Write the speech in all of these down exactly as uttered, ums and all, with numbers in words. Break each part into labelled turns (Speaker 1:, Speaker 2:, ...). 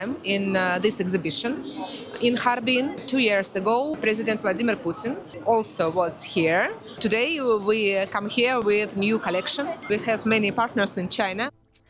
Speaker 1: in uh, this exhibition. In Harbin, two years ago, President Vladimir Putin also was here. Today, we come here with new collection. We have many partners in China.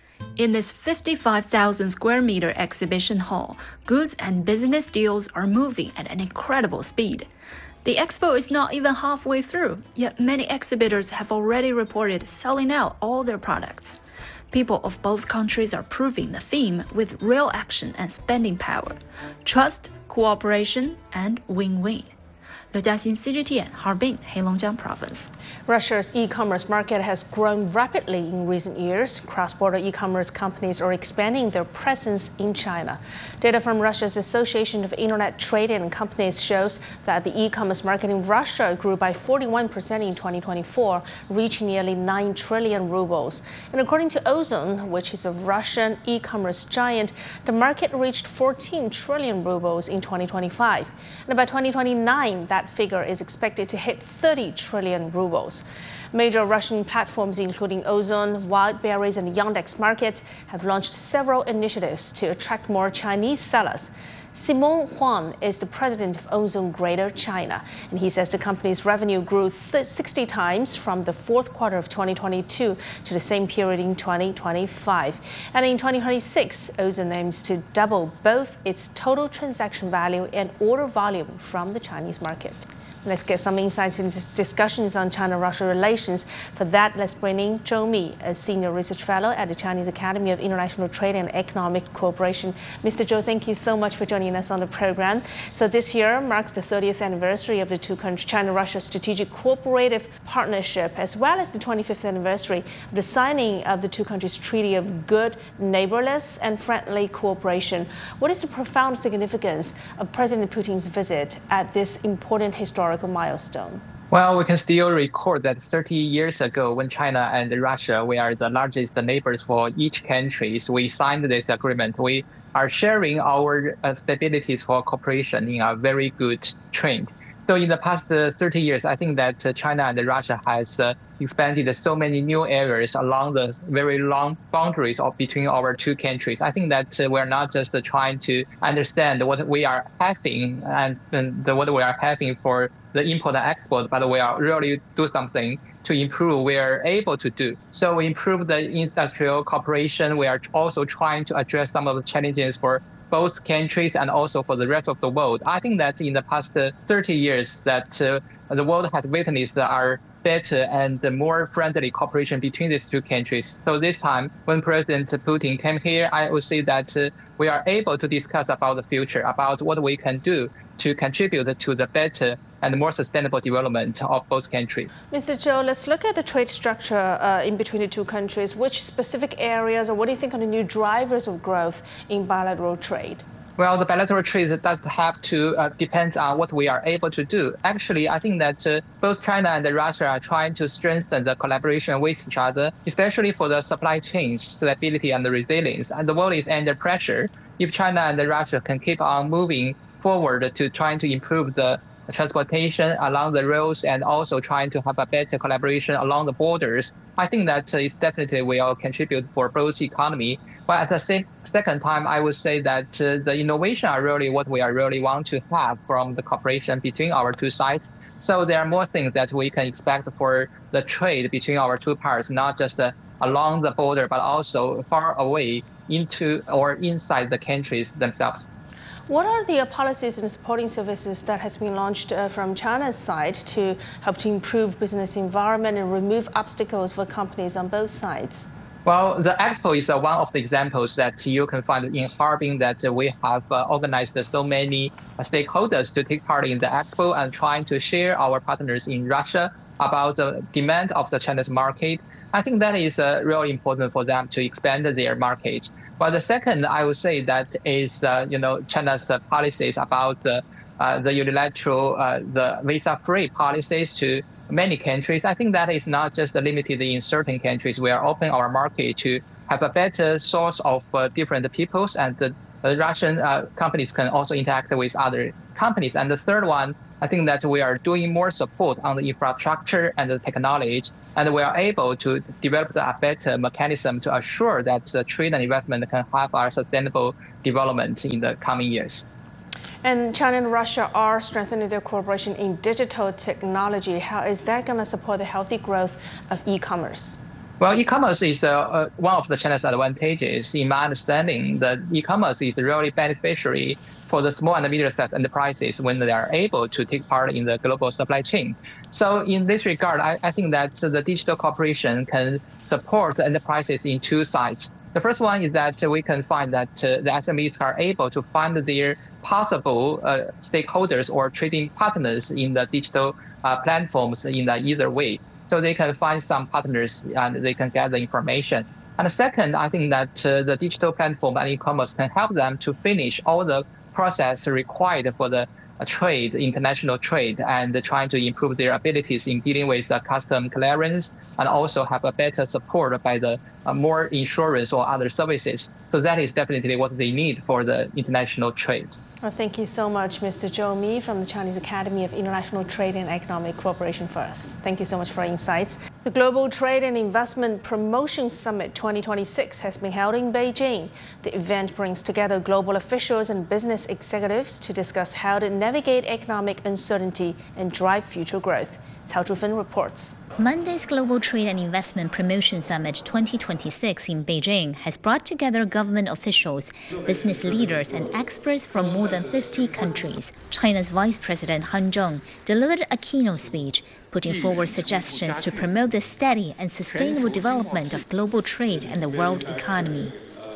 Speaker 2: In this fifty-five thousand square meter exhibition hall, goods and business deals are moving at an incredible speed. The expo is not even halfway through, yet many exhibitors have already reported selling out all their products. People of both countries are proving the theme with real action and spending power, trust, cooperation, and win-win. 刘嘉欣 C G T N Harbin, Heilongjiang Province.
Speaker 3: Russia's e-commerce market has grown rapidly in recent years. Cross-border e-commerce companies are expanding their presence in China. Data from Russia's Association of Internet Trading Companies shows that the e-commerce market in Russia grew by forty-one percent in twenty twenty-four, reaching nearly nine trillion rubles. And according to Ozon, which is a Russian e-commerce giant, the market reached fourteen trillion rubles in twenty twenty-five. And by twenty twenty-nine, that figure is expected to hit thirty trillion rubles. Major Russian platforms including Ozon, Wildberries, and Yandex Market have launched several initiatives to attract more Chinese sellers. Simon Huang is the president of Ozon Greater China, and he says the company's revenue grew sixty times from the fourth quarter of twenty twenty-two to the same period in twenty twenty-five. And in twenty twenty-six, Ozon aims to double both its total transaction value and order volume from the Chinese market. Let's get some insights into discussions on China-Russia relations. For that, let's bring in Zhou Mi, a senior research fellow at the Chinese Academy of International Trade and Economic Cooperation. Mister Zhou, thank you so much for joining us on the program. So this year marks the thirtieth anniversary of the two countries China-Russia Strategic Cooperative Partnership, as well as the twenty-fifth anniversary of the signing of the two countries' Treaty of Good, Neighborless, and Friendly Cooperation. What is the profound significance of President Putin's visit at this important historical milestone?
Speaker 4: Well, we can still record that thirty years ago, when China and Russia, we are the largest neighbors for each country, so we signed this agreement. We are sharing our uh, stabilities for cooperation in a very good trend. So in the past uh, thirty years, I think that uh, China and Russia has uh, expanded so many new areas along the very long boundaries of between our two countries. I think that uh, we're not just uh, trying to understand what we are having and, and the, what we are having for the import and export, but we are really do something to improve we are able to do. So we improve the industrial cooperation. We are also trying to address some of the challenges for both countries and also for the rest of the world. I think that in the past thirty years that uh, the world has witnessed our better and more friendly cooperation between these two countries. So this time, when President Putin came here, I would say that uh, we are able to discuss about the future, about what we can do to contribute to the better and more sustainable development of both countries.
Speaker 3: Mister Zhou, let's look at the trade structure uh, in between the two countries. Which specific areas, or what do you think are the new drivers of growth in bilateral trade?
Speaker 4: Well, the bilateral trade does have to uh, depend on what we are able to do. Actually, I think that uh, both China and Russia are trying to strengthen the collaboration with each other, especially for the supply chain stability and the resilience. And the world is under pressure. If China and Russia can keep on moving forward to trying to improve the transportation along the roads and also trying to have a better collaboration along the borders, I think that it definitely will contribute for both economy. But at the same second time, I would say that uh, the innovation are really what we are really want to have from the cooperation between our two sides. So there are more things that we can expect for the trade between our two parts, not just uh, along the border, but also far away into or inside the countries themselves.
Speaker 3: What are the policies and supporting services that has been launched uh, from China's side to help to improve business environment and remove obstacles for companies on both sides?
Speaker 4: Well, the expo is uh, one of the examples that you can find in Harbin that uh, we have uh, organized so many uh, stakeholders to take part in the expo and trying to share our partners in Russia about the demand of the Chinese market. I think that is uh, really important for them to expand their market. But the second, I would say that is, uh, you know, China's uh, policies about uh, uh, the unilateral, uh, the visa-free policies to many countries. I think that is not just limited in certain countries. We are opening our market to have a better source of uh, different peoples, and the uh, Russian uh, companies can also interact with other companies. And the third one, I think that we are doing more support on the infrastructure and the technology, and we are able to develop a better mechanism to assure that the trade and investment can have our sustainable development in the coming years.
Speaker 3: And China and Russia are strengthening their cooperation in digital technology. How is that going to support the healthy growth of e-commerce?
Speaker 4: Well, e-commerce is uh, uh, one of the China's advantages. In my understanding, that e-commerce is really beneficiary for the small and medium-sized enterprises when they are able to take part in the global supply chain. So in this regard, I, I think that the digital cooperation can support the enterprises in two sides. The first one is that we can find that uh, the S M Es are able to find their possible uh, stakeholders or trading partners in the digital uh, platforms in the either way. So they can find some partners and they can get the information. And the second, I think that uh, the digital platform and e-commerce can help them to finish all the process required for the uh, trade, international trade, and trying to improve their abilities in dealing with the custom clearance, and also have a better support by the uh, more insurance or other services. So that is definitely what they need for the international trade.
Speaker 3: Well, thank you so much, Mister Zhou Mi from the Chinese Academy of International Trade and Economic Cooperation for us. Thank you so much for your insights. The Global Trade and Investment Promotion Summit twenty twenty-six has been held in Beijing. The event brings together global officials and business executives to discuss how to navigate economic uncertainty and drive future growth. Cao Zhufen reports.
Speaker 5: Monday's Global Trade and Investment Promotion Summit twenty twenty-six in Beijing has brought together government officials, business leaders, and experts from more than fifty countries. China's Vice President Han Zheng delivered a keynote speech, putting forward suggestions to promote the steady and sustainable development of global trade and the world economy.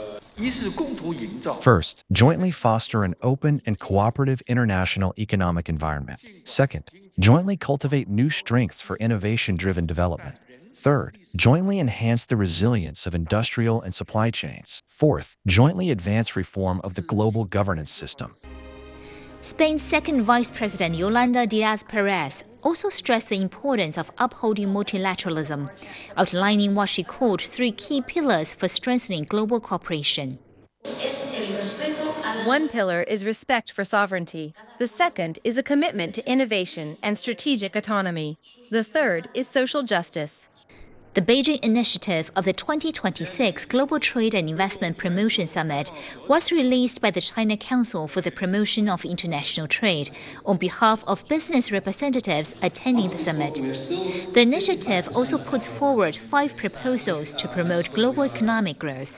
Speaker 6: First, jointly foster an open and cooperative international economic environment. Second, jointly cultivate new strengths for innovation-driven development. Third, jointly enhance the resilience of industrial and supply chains. Fourth, jointly advance reform of the global governance system.
Speaker 5: Spain's second Vice President Yolanda Díaz-Pérez also stressed the importance of upholding multilateralism, outlining what she called three key pillars for strengthening global cooperation.
Speaker 7: One pillar is respect for sovereignty. The second is a commitment to innovation and strategic autonomy. The third is social justice.
Speaker 5: The Beijing initiative of the twenty twenty-six Global Trade and Investment Promotion Summit was released by the China Council for the Promotion of International Trade on behalf of business representatives attending the summit. The initiative also puts forward five proposals to promote global economic growth.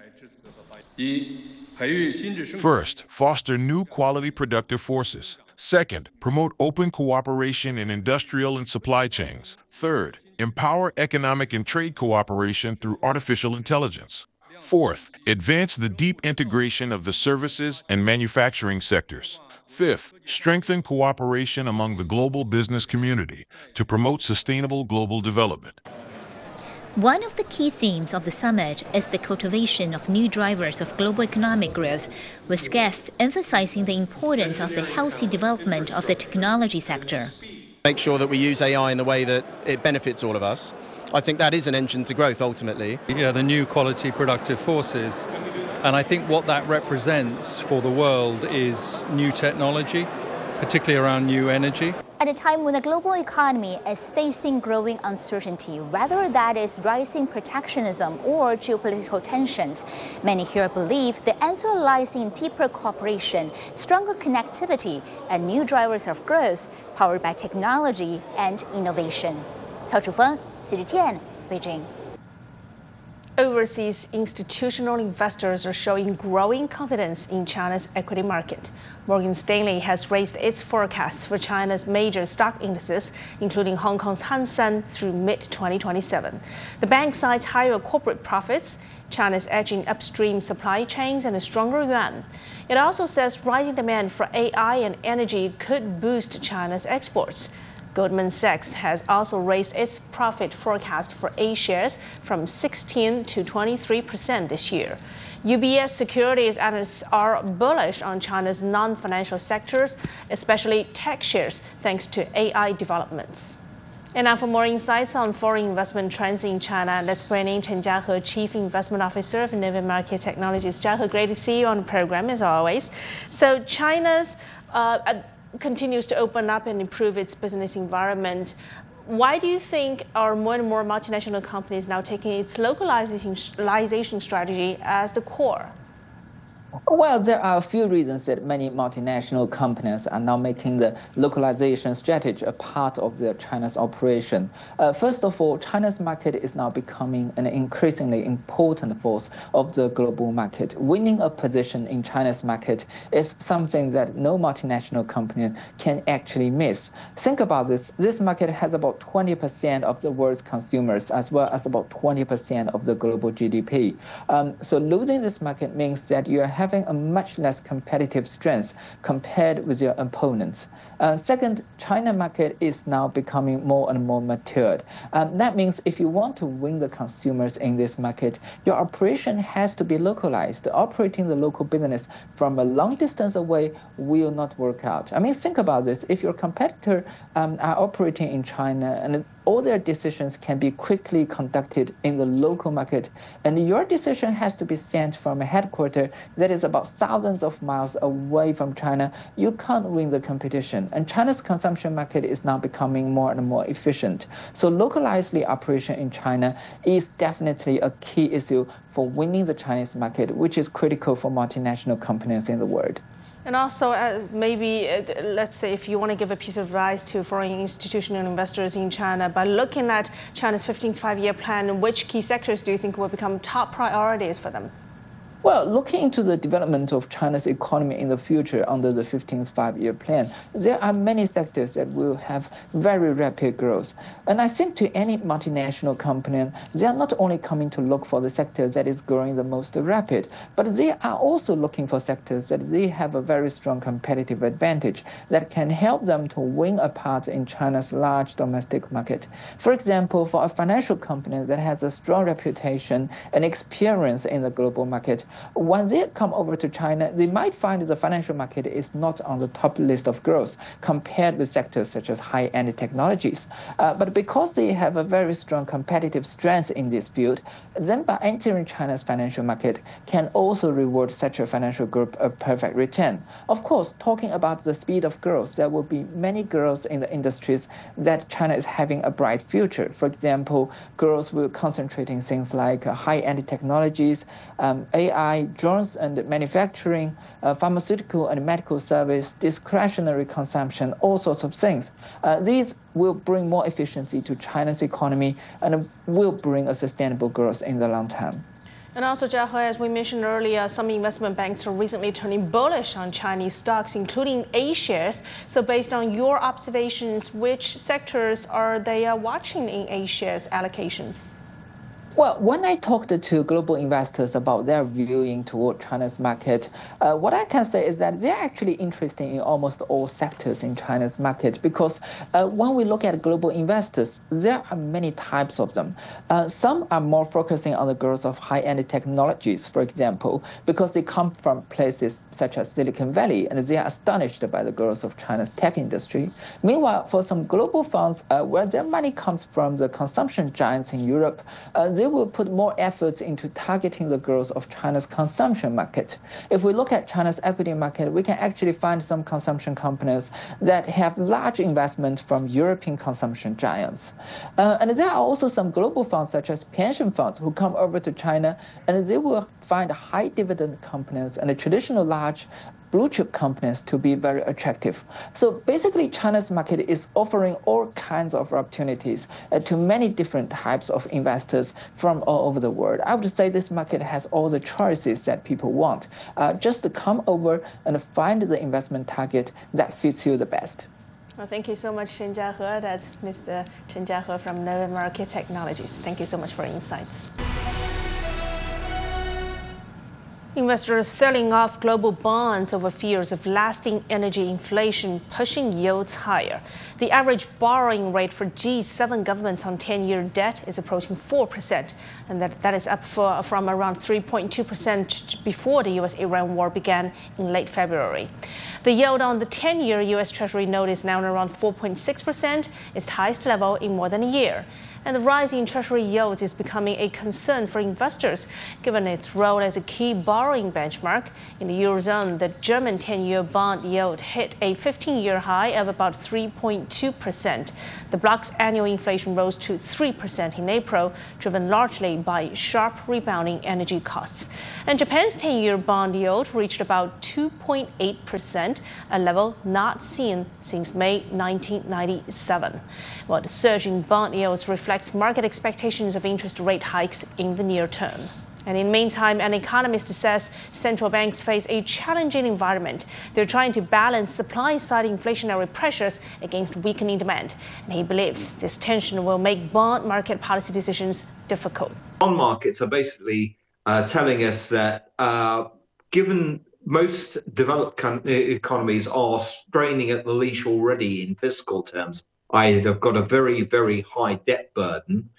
Speaker 8: First, foster new quality productive forces. Second, promote open cooperation in industrial and supply chains. Third, empower economic and trade cooperation through artificial intelligence. Fourth, advance the deep integration of the services and manufacturing sectors. Fifth, strengthen cooperation among the global business community to promote sustainable global development.
Speaker 5: One of the key themes of the summit is the cultivation of new drivers of global economic growth, with guests emphasizing the importance of the healthy development of the technology sector.
Speaker 9: Make sure that we use A I in the way that it benefits all of us. I think that is an engine to growth ultimately.
Speaker 10: Yeah, the new quality productive forces. And I think what that represents for the world is new technology, particularly around new energy.
Speaker 5: At a time when the global economy is facing growing uncertainty, whether that is rising protectionism or geopolitical tensions, many here believe the answer lies in deeper cooperation, stronger connectivity, and new drivers of growth powered by technology and innovation. Cao Zhufeng, C G T N, Beijing.
Speaker 3: Overseas institutional investors are showing growing confidence in China's equity market. Morgan Stanley has raised its forecasts for China's major stock indices, including Hong Kong's Hang Seng, through mid twenty twenty-seven. The bank cites higher corporate profits, China's edging upstream supply chains, and a stronger yuan. It also says rising demand for A I and energy could boost China's exports. Goldman Sachs has also raised its profit forecast for A shares from sixteen to twenty-three percent this year. U B S securities analysts are bullish on China's non-financial sectors, especially tech shares, thanks to A I developments. And now for more insights on foreign investment trends in China, let's bring in Chen Jiahe, Chief Investment Officer of Nova Market Technologies. Jiahe, great to see you on the program as always. So China's uh, continues to open up and improve its business environment. Why do you think are more and more multinational companies now taking its localization strategy as the core?
Speaker 11: Well, there are a few reasons that many multinational companies are now making the localization strategy a part of their China's operation. Uh, first of all, China's market is now becoming an increasingly important force of the global market. Winning a position in China's market is something that no multinational company can actually miss. Think about this. This market has about twenty percent of the world's consumers, as well as about twenty percent of the global G D P. Um, so losing this market means that you are having a much less competitive strength compared with your opponents. Uh, second, China market is now becoming more and more matured. Um, that means if you want to win the consumers in this market, your operation has to be localized. Operating the local business from a long distance away will not work out. I mean, think about this. If your competitor um, are operating in China and all their decisions can be quickly conducted in the local market, and your decision has to be sent from a headquarters that is about thousands of miles away from China, you can't win the competition. And China's consumption market is now becoming more and more efficient. So localized operation in China is definitely a key issue for winning the Chinese market, which is critical for multinational companies in the world.
Speaker 3: And also, uh, maybe, uh, let's say, if you want to give a piece of advice to foreign institutional investors in China, by looking at China's fifteenth five-year plan, which key sectors do you think will become top priorities for them?
Speaker 11: Well, looking into the development of China's economy in the future under the fifteenth five-year plan, there are many sectors that will have very rapid growth. And I think to any multinational company, they are not only coming to look for the sector that is growing the most rapid, but they are also looking for sectors that they have a very strong competitive advantage that can help them to win a part in China's large domestic market. For example, for a financial company that has a strong reputation and experience in the global market, when they come over to China, they might find the financial market is not on the top list of growth compared with sectors such as high-end technologies. Uh, but because they have a very strong competitive strength in this field, then by entering China's financial market can also reward such a financial group a perfect return. Of course, talking about the speed of growth, there will be many growths in the industries that China is having a bright future. For example, growth will concentrate in things like uh, high-end technologies, um, A I, drones and manufacturing, uh, pharmaceutical and medical service, discretionary consumption, all sorts of things. Uh, these will bring more efficiency to China's economy and will bring a sustainable growth in the long term.
Speaker 3: And also, Jiahe, as we mentioned earlier, some investment banks are recently turning bullish on Chinese stocks, including A shares. So based on your observations, which sectors are they uh, watching in A shares allocations?
Speaker 11: Well, when I talked to global investors about their viewing toward China's market, uh, what I can say is that they're actually interested in almost all sectors in China's market because uh, when we look at global investors, there are many types of them. Uh, some are more focusing on the growth of high-end technologies, for example, because they come from places such as Silicon Valley and they are astonished by the growth of China's tech industry. Meanwhile, for some global funds uh, where their money comes from the consumption giants in Europe, uh, they will put more efforts into targeting the growth of China's consumption market. If we look at China's equity market, we can actually find some consumption companies that have large investment from European consumption giants. Uh, and there are also some global funds, such as pension funds, who come over to China, and they will find high dividend companies and the traditional large blue chip companies to be very attractive. So basically, China's market is offering all kinds of opportunities uh, to many different types of investors from all over the world. I would say this market has all the choices that people want. Uh, just to come over and find the investment target that fits you the best.
Speaker 3: Well, thank you so much, Chen Jiahe. That's Mister Chen Jiahe from Nova Market Technologies. Thank you so much for your insights. Investors selling off global bonds over fears of lasting energy inflation pushing yields higher. The average borrowing rate for G seven governments on ten-year debt is approaching four percent, and that, that is up for, from around three point two percent before the U S Iran war began in late February. The yield on the ten-year U S Treasury note is now around four point six percent, its highest level in more than a year. And the rise in Treasury yields is becoming a concern for investors, given its role as a key borrowing benchmark. In the Eurozone, the German ten-year bond yield hit a fifteen-year high of about three point two percent. The bloc's annual inflation rose to three percent in April, driven largely by sharp rebounding energy costs. And Japan's ten-year bond yield reached about two point eight percent, a level not seen since May nineteen ninety-seven. Well, the surge in bond yields reflects market expectations of interest rate hikes in the near term. And in the meantime, an economist says central banks face a challenging environment. They're trying to balance supply-side inflationary pressures against weakening demand. And he believes this tension will make bond market policy decisions difficult.
Speaker 12: Bond markets are basically uh, telling us that uh, given most developed economies are straining at the leash already in fiscal terms, that is, they've got a very, very high debt burden.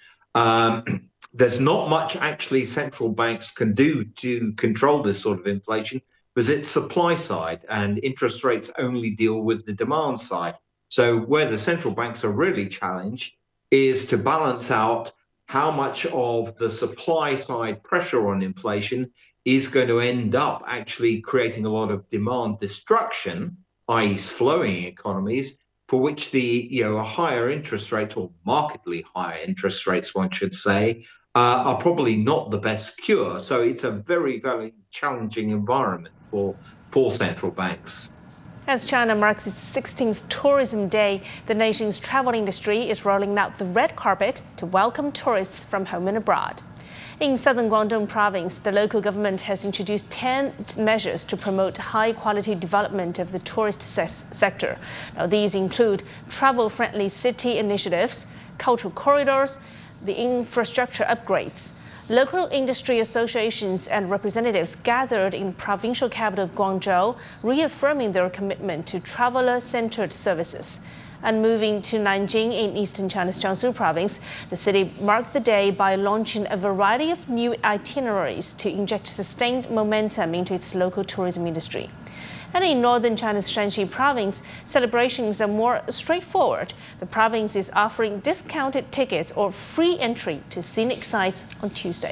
Speaker 12: Um, there's not much actually central banks can do to control this sort of inflation because it's supply side and interest rates only deal with the demand side. So where the central banks are really challenged is to balance out how much of the supply side pressure on inflation is going to end up actually creating a lot of demand destruction, that is slowing economies, for which the you know higher interest rates, or markedly higher interest rates, one should say, uh, are probably not the best cure. So it's a very, very challenging environment for, for central banks.
Speaker 3: As China marks its sixteenth Tourism Day, the nation's travel industry is rolling out the red carpet to welcome tourists from home and abroad. In southern Guangdong province, the local government has introduced ten measures to promote high-quality development of the tourist se sector. Now, these include travel-friendly city initiatives, cultural corridors, the infrastructure upgrades. Local industry associations and representatives gathered in provincial capital of Guangzhou, reaffirming their commitment to traveler-centered services. And moving to Nanjing in eastern China's Jiangsu province, the city marked the day by launching a variety of new itineraries to inject sustained momentum into its local tourism industry. And in northern China's Shanxi province, celebrations are more straightforward. The province is offering discounted tickets or free entry to scenic sites on Tuesday.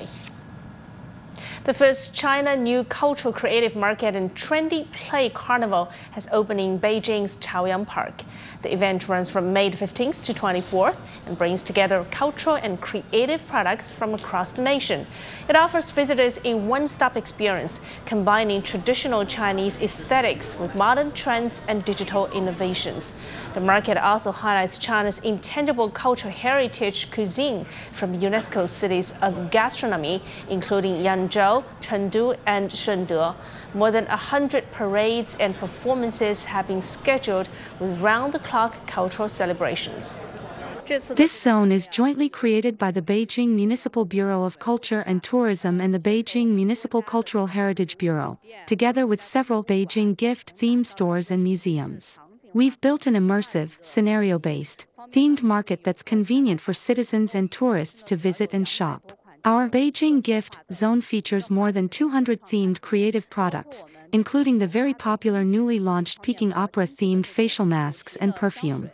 Speaker 3: The first China New Cultural Creative Market and Trendy Play Carnival has opened in Beijing's Chaoyang Park. The event runs from May fifteenth to twenty-fourth and brings together cultural and creative products from across the nation. It offers visitors a one-stop experience, combining traditional Chinese aesthetics with modern trends and digital innovations. The market also highlights China's intangible cultural heritage cuisine from UNESCO cities of gastronomy, including Yangzhou, Chengdu, and Shunde. More than one hundred parades and performances have been scheduled with round-the-clock cultural celebrations.
Speaker 13: This zone is jointly created by the Beijing Municipal Bureau of Culture and Tourism and the Beijing Municipal Cultural Heritage Bureau, together with several Beijing gift-themed stores and museums. We've built an immersive, scenario-based, themed market that's convenient for citizens and tourists to visit and shop. Our Beijing Gift Zone features more than two hundred themed creative products, including the very popular newly launched Peking Opera-themed facial masks and perfume.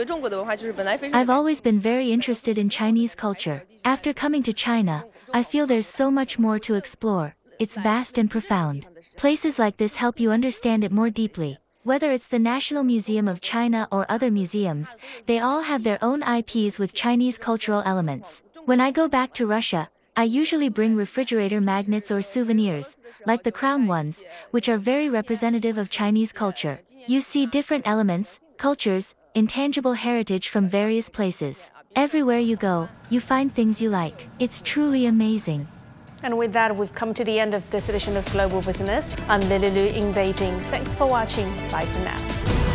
Speaker 14: I've always been very interested in Chinese culture. After coming to China, I feel there's so much more to explore. It's vast and profound. Places like this help you understand it more deeply. Whether it's the National Museum of China or other museums, they all have their own I Ps with Chinese cultural elements. When I go back to Russia, I usually bring refrigerator magnets or souvenirs, like the crown ones, which are very representative of Chinese culture. You see different elements, cultures, intangible heritage from various places. Everywhere you go, you find things you like. It's truly amazing.
Speaker 3: And with that, we've come to the end of this edition of Global Business. I'm Lily Lu in Beijing. Thanks for watching. Bye for now.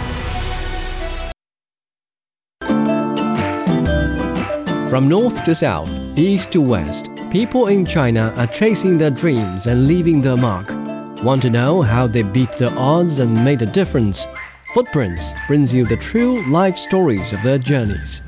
Speaker 15: From north to south, east to west, people in China are chasing their dreams and leaving their mark. Want to know how they beat the odds and made a difference? Footprints brings you the true life stories of their journeys.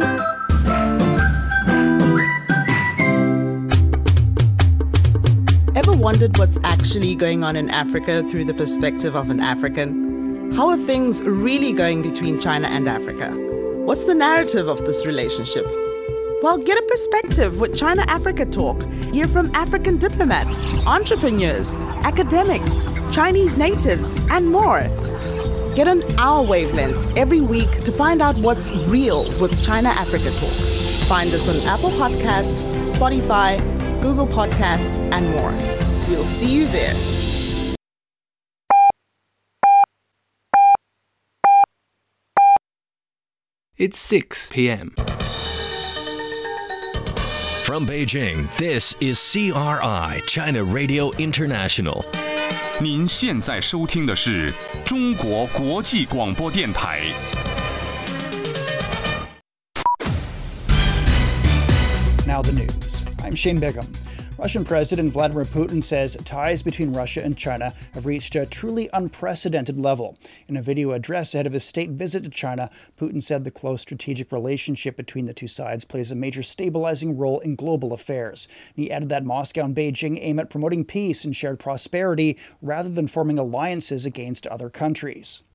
Speaker 16: Ever wondered what's actually going on in Africa through the perspective of an African? How are things really going between China and Africa? What's the narrative of this relationship? Well, get a perspective with China Africa Talk. Hear from African diplomats, entrepreneurs, academics, Chinese natives, and more. Get on our wavelength every week to find out what's real with China Africa Talk. Find us on Apple Podcast, Spotify, Google Podcast, and more. We'll see you there.
Speaker 15: It's six p m
Speaker 17: From Beijing, this is C R I, China Radio International.
Speaker 18: 您现在收听的是中国国际广播电台。
Speaker 19: Now the news. I'm Shane Bigham. Russian President Vladimir Putin says ties between Russia and China have reached a truly unprecedented level. In a video address ahead of his state visit to China, Putin said the close strategic relationship between the two sides plays a major stabilizing role in global affairs. He added that Moscow and Beijing aim at promoting peace and shared prosperity rather than forming alliances against other countries.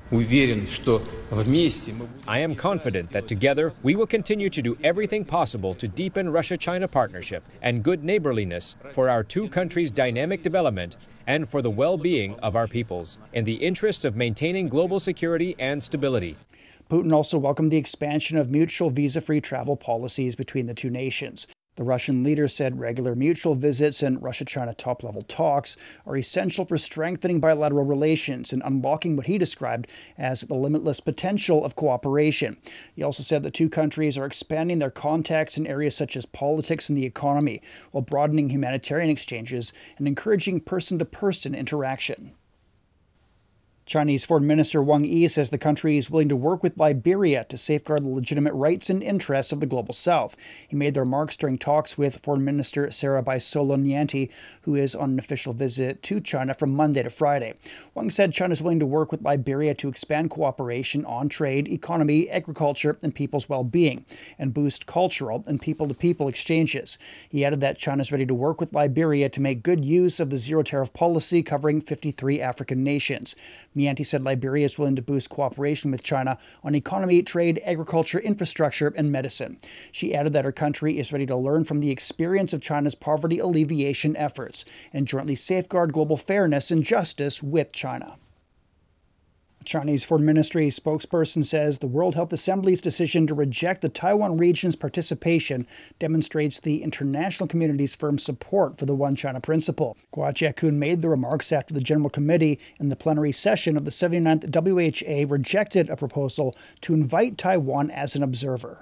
Speaker 20: I am confident that together we will continue to do everything possible to deepen Russia-China partnership and good neighborliness for our two countries' dynamic development and for the well-being of our peoples, in the interest of maintaining global security and stability.
Speaker 19: Putin also welcomed the expansion of mutual visa-free travel policies between the two nations. The Russian leader said regular mutual visits and Russia-China top-level talks are essential for strengthening bilateral relations and unlocking what he described as the limitless potential of cooperation. He also said the two countries are expanding their contacts in areas such as politics and the economy, while broadening humanitarian exchanges and encouraging person-to-person interaction. Chinese Foreign Minister Wang Yi says the country is willing to work with Liberia to safeguard the legitimate rights and interests of the Global South. He made the remarks during talks with Foreign Minister Sarah Baisolo Nyanti, who is on an official visit to China from Monday to Friday. Wang said China is willing to work with Liberia to expand cooperation on trade, economy, agriculture, and people's well-being, and boost cultural and people-to-people exchanges. He added that China is ready to work with Liberia to make good use of the zero-tariff policy covering fifty-three African nations. Nyanti said Liberia is willing to boost cooperation with China on economy, trade, agriculture, infrastructure, and medicine. She added that her country is ready to learn from the experience of China's poverty alleviation efforts and jointly safeguard global fairness and justice with China. Chinese Foreign Ministry spokesperson says the World Health Assembly's decision to reject the Taiwan region's participation demonstrates the international community's firm support for the One China principle. Guo Jiakun made the remarks after the General Committee in the plenary session of the seventy-ninth W H A rejected a proposal to invite Taiwan as an observer.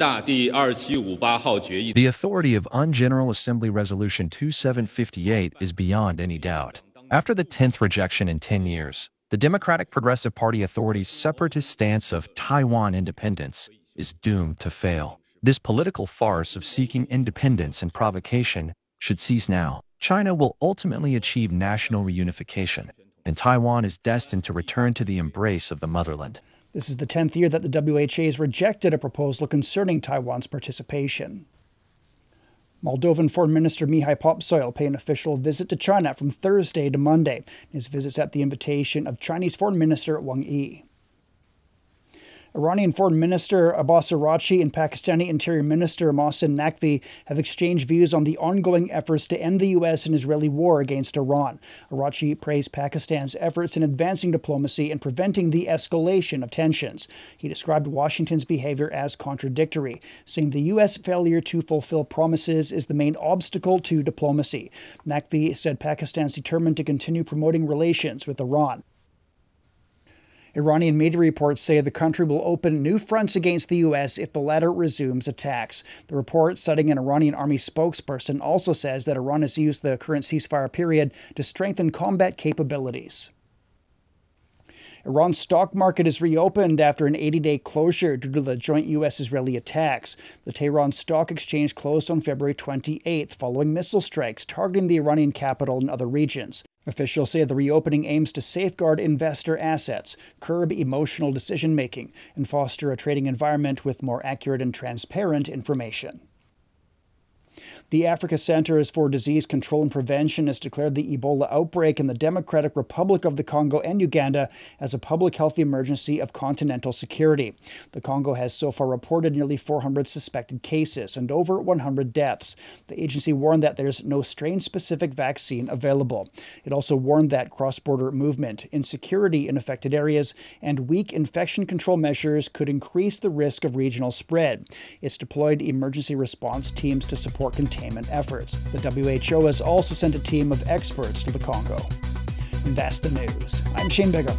Speaker 6: The authority of U N General Assembly Resolution twenty-seven fifty-eight is beyond any doubt. After the tenth rejection in ten years, the Democratic Progressive Party Authority's separatist stance of Taiwan independence is doomed to fail. This political farce of seeking independence and provocation should cease now. China will ultimately achieve national reunification, and Taiwan is destined to return to the embrace of the motherland.
Speaker 19: This is the tenth year that the W H A has rejected a proposal concerning Taiwan's participation. Moldovan Foreign Minister Mihai Popsoy will pay an official visit to China from Thursday to Monday. His visit's at the invitation of Chinese Foreign Minister Wang Yi. Iranian Foreign Minister Abbas Araghchi and Pakistani Interior Minister Mohsen Naqvi have exchanged views on the ongoing efforts to end the U S and Israeli war against Iran. Araghchi praised Pakistan's efforts in advancing diplomacy and preventing the escalation of tensions. He described Washington's behavior as contradictory, saying the U S failure to fulfill promises is the main obstacle to diplomacy. Naqvi said Pakistan is determined to continue promoting relations with Iran. Iranian media reports say the country will open new fronts against the U S if the latter resumes attacks. The report, citing an Iranian army spokesperson, also says that Iran has used the current ceasefire period to strengthen combat capabilities. Iran's stock market is reopened after an eighty-day closure due to the joint U S-Israeli attacks. The Tehran Stock Exchange closed on February twenty-eighth following missile strikes targeting the Iranian capital and other regions. Officials say the reopening aims to safeguard investor assets, curb emotional decision-making, and foster a trading environment with more accurate and transparent information. The Africa Centers for Disease Control and Prevention has declared the Ebola outbreak in the Democratic Republic of the Congo and Uganda as a public health emergency of continental security. The Congo has so far reported nearly four hundred suspected cases and over one hundred deaths. The agency warned that there's no strain-specific vaccine available. It also warned that cross-border movement, insecurity in affected areas, and weak infection control measures could increase the risk of regional spread. It's deployed emergency response teams to support containment efforts. The W H O has also sent a team of experts to the Congo. And that's the news. I'm Shane Bigger.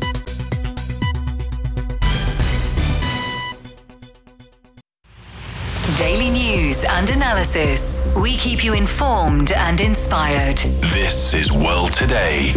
Speaker 21: Daily news and analysis. We keep you informed and inspired.
Speaker 17: This is World Today.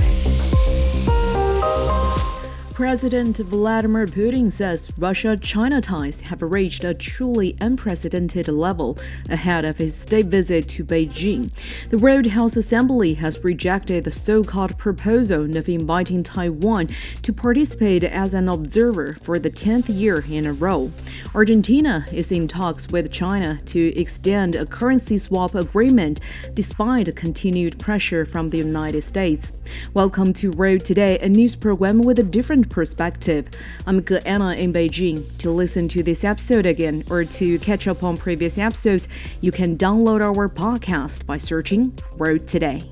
Speaker 22: President Vladimir Putin says Russia-China ties have reached a truly unprecedented level ahead of his state visit to Beijing. The World Health Assembly has rejected the so-called proposal of inviting Taiwan to participate as an observer for the tenth year in a row. Argentina is in talks with China to extend a currency swap agreement despite continued pressure from the United States. Welcome to World Today, a news program with a different perspective. I'm Ge Anna in Beijing. To listen to this episode again or to catch up on previous episodes, you can download our podcast by searching World Today.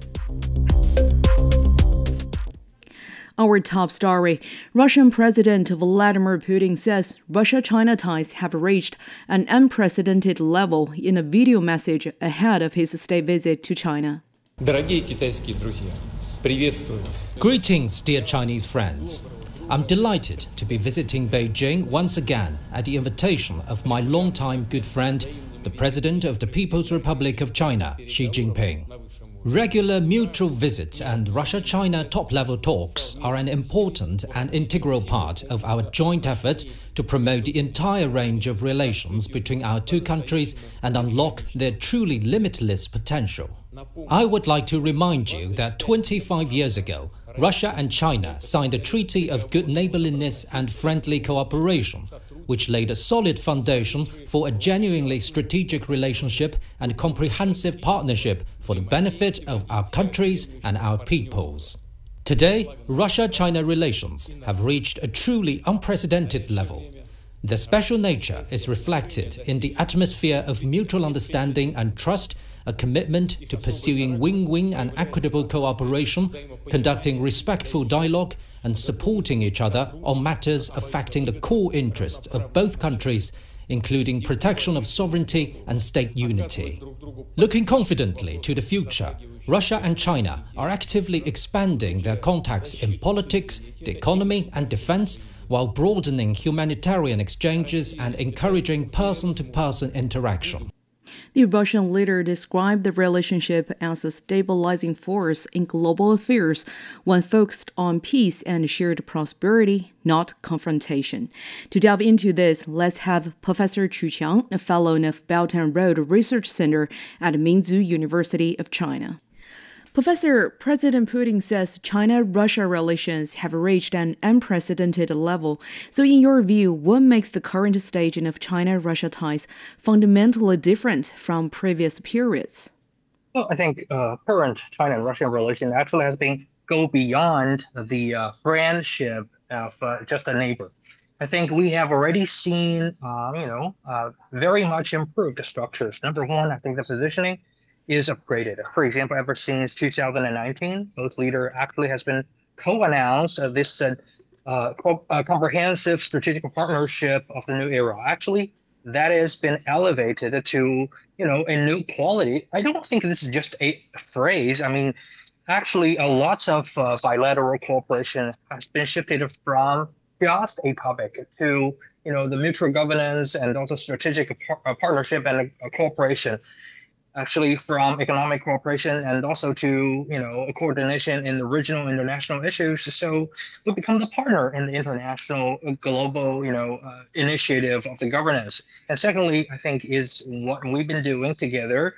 Speaker 22: Our top story. Russian President Vladimir Putin says Russia-China ties have reached an unprecedented level in a video message ahead of his state visit to China.
Speaker 23: Дорогие китайские друзья, приветствую вас. Greetings, dear Chinese friends. I'm delighted to be visiting Beijing once again at the invitation of my longtime good friend, the President of the People's Republic of China, Xi Jinping. Regular mutual visits and Russia-China top-level talks are an important and integral part of our joint effort to promote the entire range of relations between our two countries and unlock their truly limitless potential. I would like to remind you that twenty-five years ago, Russia and China signed a treaty of good neighborliness and friendly cooperation, which laid a solid foundation for a genuinely strategic relationship and comprehensive partnership for the benefit of our countries and our peoples. Today, Russia-China relations have reached a truly unprecedented level. Their special nature is reflected in the atmosphere of mutual understanding and trust, a commitment to pursuing win-win and equitable cooperation, conducting respectful dialogue, and supporting each other on matters affecting the core interests of both countries, including protection of sovereignty and state unity. Looking confidently to the future, Russia and China are actively expanding their contacts in politics, the economy, and defense, while broadening humanitarian exchanges and encouraging person-to-person interaction.
Speaker 22: The Russian leader described the relationship as a stabilizing force in global affairs, one focused on peace and shared prosperity, not confrontation. To delve into this, let's have Professor Chu Qiang, a fellow of Belt and Road Research Center at Minzu University of China. Professor, President Putin says China-Russia relations have reached an unprecedented level. So in your view, what makes the current stage of China-Russia ties fundamentally different from previous periods?
Speaker 24: Well, I think uh, current China and Russian relations actually has been go beyond the uh, friendship of uh, just a neighbor. I think we have already seen, uh, you know, uh, very much improved structures. Number one, I think the positioning is upgraded. For example, ever since two thousand nineteen, both leaders actually has been co-announced uh, this uh, uh, co- uh, comprehensive strategic partnership of the new era. Actually, that has been elevated to, you know, a new quality. I don't think this is just a phrase. I mean, actually, a lots of uh, bilateral cooperation has been shifted from just a topic to, you know, the mutual governance and also strategic par- uh, partnership and uh, cooperation. Actually, from economic cooperation and also to, you know, a coordination in the regional and international issues. So we become the partner in the international global, you know, uh, initiative of the governance. And secondly, I think is what we've been doing together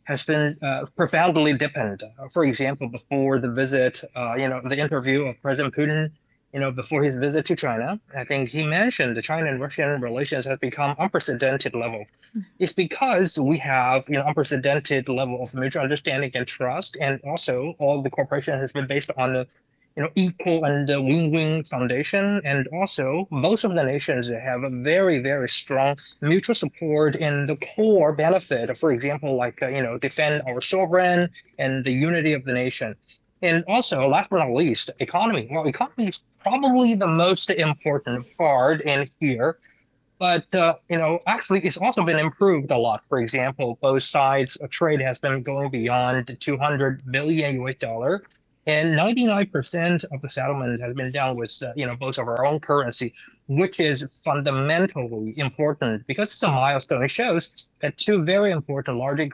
Speaker 24: has been uh, profoundly deepened. Uh, for example, before the visit, uh, you know, the interview of President Putin, you know, before his visit to China, I think he mentioned the China and Russian relations has become unprecedented level. Mm-hmm. It's because we have, you know, unprecedented level of mutual understanding and trust, and also all the cooperation has been based on the, you know, equal and uh, win-win foundation. And also, most of the nations have a very, very strong mutual support in the core benefit. For example, like, uh, you know, defend our sovereign and the unity of the nation. And also, last but not least, economy. Well, economy is probably the most important part in here. But, uh, you know, actually, it's also been improved a lot. For example, both sides' trade has been going beyond two hundred billion U S dollar. And ninety-nine percent of the settlement has been done with, uh, you know, both of our own currency, which is fundamentally important because it's a milestone. It shows that two very important large